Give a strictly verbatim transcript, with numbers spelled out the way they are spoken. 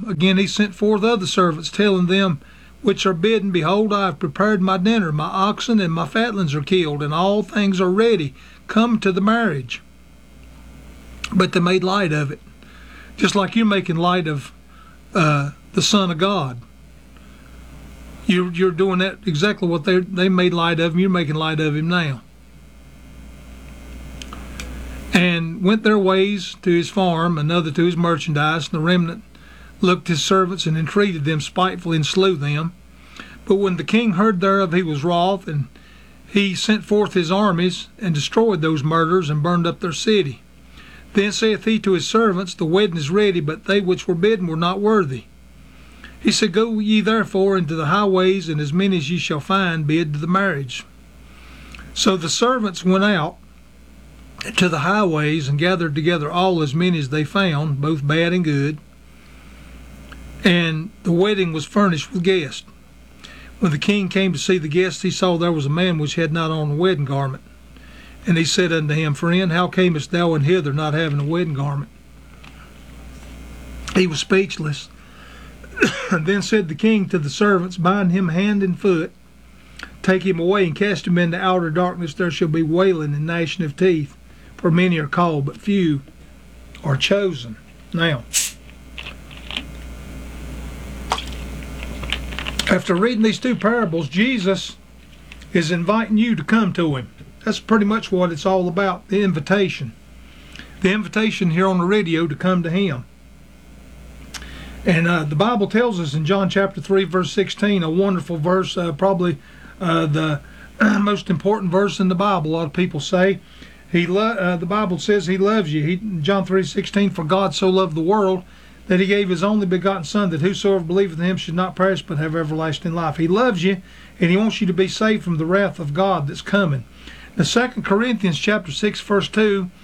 Again he sent forth other servants, telling them which are bidden, Behold, I have prepared my dinner. My oxen and my fatlings are killed, and all things are ready. Come to the marriage. But they made light of it, just like you're making light of uh, the Son of God. You're, you're doing that exactly what they they made light of him. You're making light of him now. And went their ways to his farm, another to his merchandise. And the remnant looked his servants and entreated them spitefully and slew them. But when the king heard thereof, he was wroth, and he sent forth his armies and destroyed those murderers and burned up their city. Then saith he to his servants, The wedding is ready, but they which were bidden were not worthy. He said, Go ye therefore into the highways, and as many as ye shall find, bid to the marriage. So the servants went out to the highways and gathered together all as many as they found, both bad and good. And the wedding was furnished with guests. When the king came to see the guests, he saw there was a man which had not on a wedding garment. And he said unto him, Friend, how camest thou in hither not having a wedding garment? He was speechless. And then said the king to the servants, Bind him hand and foot, take him away, and cast him into outer darkness. There shall be wailing and gnashing of teeth, for many are called, but few are chosen. Now, after reading these two parables, Jesus is inviting you to come to him. That's pretty much what it's all about, the invitation. The invitation here on the radio to come to him. And uh, the Bible tells us in John chapter three, verse sixteen, a wonderful verse, uh, probably uh, the most important verse in the Bible. A lot of people say, he lo- uh, the Bible says he loves you. He, John three sixteen, For God so loved the world that he gave his only begotten Son, that whosoever believeth in him should not perish but have everlasting life. He loves you, and he wants you to be saved from the wrath of God that's coming. Now, Second Corinthians chapter six, verse two,